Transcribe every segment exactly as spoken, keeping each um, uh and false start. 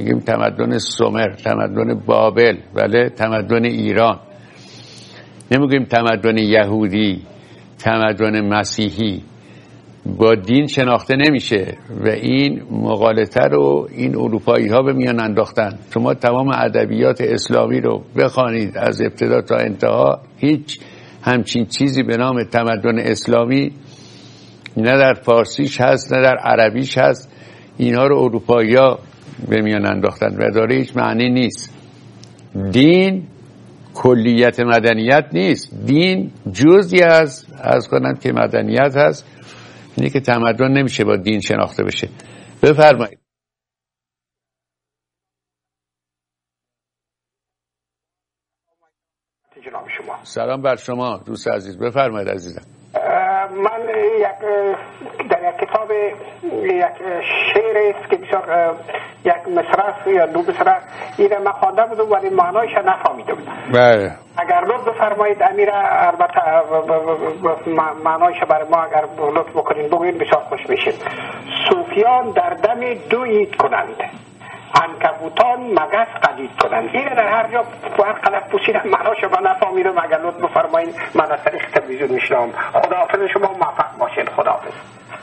میگیم تمدن سومر، تمدن بابل، بله، تمدن ایران. نمیگیم تمدن یهودی، تمدن مسیحی. با دین شناخته نمیشه و این مغالطه رو این اروپایی ها به میان انداختن. شما تمام ادبیات اسلامی رو بخوانید از ابتدا تا انتها، هیچ همچین چیزی به نام تمدن اسلامی نه در فارسیش هست نه در عربیش هست. اینها رو اروپایی ها به میان انداختن و داره هیچ معنی نیست. دین کلیت مدنیت نیست، دین جزئی از از کنند که مدنیت هست. اینه که تمدن نمیشه با دین شناخته بشه. بفرمایید. جناب شما سلام بر شما دوست عزیز، بفرمایید عزیزم. من یک در یک کتاب یک شعر است که بسیار یک مصرع یا دو مصرع اینه من خوانده بودم ولی معنایش نفهمیده بودم. بله. اگر لطف بفرمایید امیر، البته معنایش برای ما اگر لطف بکنید بگویید بسیار خوش میشید. صوفیان در دم دو عید کنند، عنکبوتان مگس قدید کنند. این در هر جا هر قلب پوسیدن معناشو من نفهمیدم. اگر لطف بفرمایید من از طریق تلویزیون میشنوم. خداحافظ شما، موفق باشید. خداحافظ.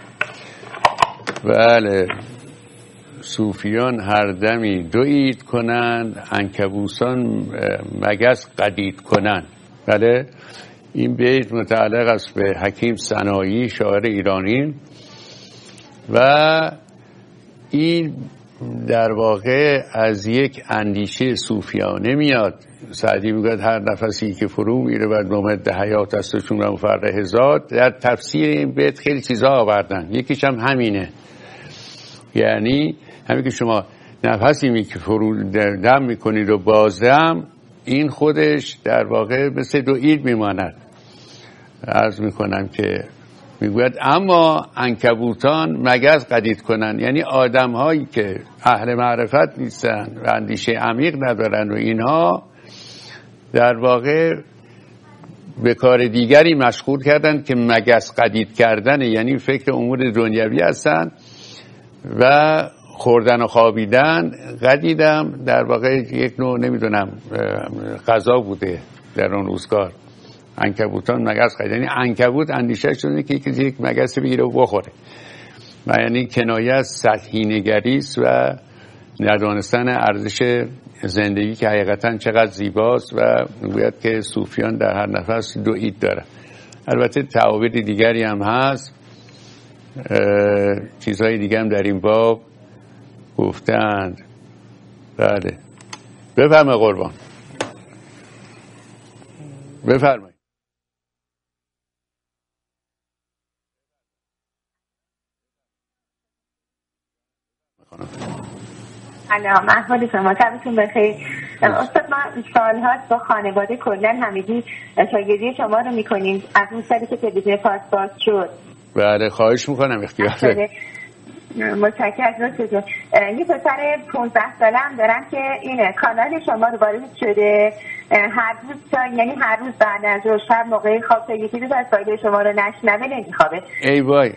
بله، صوفیان هر دمی دو عید کنند، عنکبوتان مگس قدید کنند. بله، این بیت متعلق است به حکیم سنایی، شاعر ایرانی، و این در واقع از یک اندیشه صوفیانه میاد. سعدی میگه هر نفسی که فرو میره و نومد حیات است و چون مفرح ذات. در تفسیر این بیت خیلی چیزا آوردن، یکیش هم همینه، یعنی همین که شما نفسی می که فرو دم میکنید و بازدم، این خودش در واقع مثل دو عید میماند. عرض میکنم که میگوید اما عنکبوتان مگس قدید کنن، یعنی آدم هایی که اهل معرفت نیستن و اندیشه عمیق ندارن و اینها در واقع به کار دیگری مشغول کردن که مگس قدید کردن، یعنی فکر امور دنیوی هستن و خوردن و خوابیدن. قدیدم در واقع یک نوع نمیدونم غذا بوده در اون روزگار. عنکبوتان مگس قدید، یعنی عنکبوت اندیشه شده که یکی یک مگس بگیره و بخوره، و یعنی کنایه از سطحی نگری است و ندانستن ارزش زندگی که حقیقتا چقدر زیباست. و میگوید که صوفیان در هر نفس دو عید دارن. البته تعابیر دیگری هم هست، چیزهای دیگه هم در این باب گفتند. بله، بفرمایید قربان، بفرمایید. سلام، احوال شما؟ شبتون بخیر. استاد، ما سالهاست با خانواده کلا همگی شاگردی شما رو میکنیم از اون سالی که تلویزیون فارس باز شد. بله، خواهش میکنم، اختیار دارید. متشکرم استاد. یه پسر پانزده ساله هم دارم که این کانال شما رو وارد شده، هر روز تا یعنی هر روز بعد از ظهر شب موقع خواب تا یکی روز از فایده شما رو نشنوه نمیخوابه. ای وای،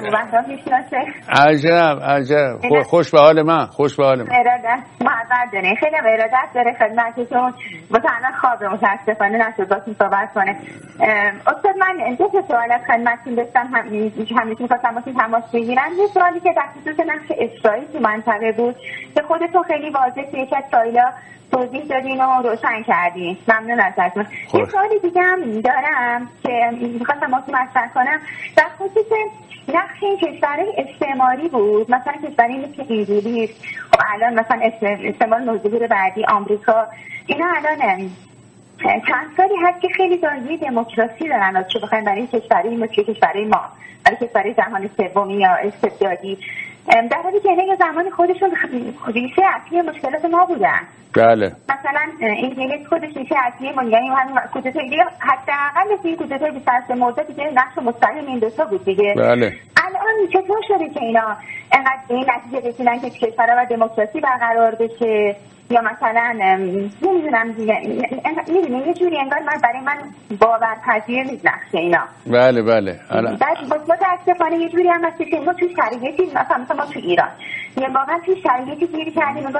عجب عجب. خوش به حال من، خوش به حال من. ارادت محبت داره، خیلی ارادت داره خدمتتون. مثلا خواب متاسفانه نشد باتون صحبت کنه. استاد، من دو تا سوال از خدمتتون داشتم، همیشه می‌خواستم باتون تماس بگیرم. یه سوالی که در خصوص نقش اسرائیل تو منطقه بود که خودتون خیلی واضح توی یک از سایلا توضیح دادین و روشن کردین. ممنون ازتون. یه سوالی دیگه هم دارم که میخواستم باتون مطرح کنم در خصوص نقش این کشورهای استعماری بود. مثلا کشوری مثل انگلیس، خب الان مثلا استعمار نوظهور بعدی آمریکا، اینا الان چند سالی هست که خیلی دارایی دموکراسی دارن، از چه بخوایم برای کشوری مثل کشوری ما، برای کشوری جهان سومی یا استبدادی، در حالی که اینه زمان خودشون ریشه اصلی مشکلات ما بودن. بله. مثلا انگلیس خودش ریشه اصلی ما، یعنی همین کودتای دیگه حداقل مثل این کودتای بیست و هشت مرداد دیگه نقش مستقیم این دو تا بود دیگه. بله. الان چطور شده که اینا انقدر به این نتیجه رسیدن که کشورها دموکراسی برقرار بشه، یا مثلا نمیدونم دیگه، میدونی یه جوری انگار من برای من باورپذیر نیست نقش اینا. بله بله. بعد متاسفانه یه جوری هم هست که ما توی شرایطی مثلا ما تو ایران یه واقعا توی شرایطی گیر کردیم